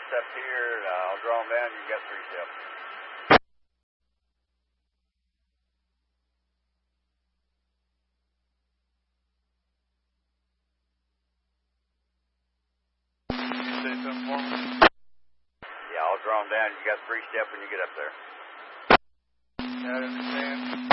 step here. I'll draw them down. You got 3 steps. Can you say something for me? Yeah, I'll draw them down. You got 3 steps when you get up there. I understand.